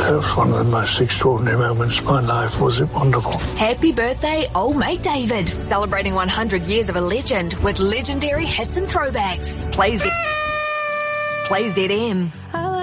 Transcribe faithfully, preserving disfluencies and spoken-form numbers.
That was one of the most extraordinary moments of my life. Was it wonderful? Happy birthday, old mate David. Celebrating one hundred years of a legend with legendary hits and throwbacks. Play Z... Play Z M.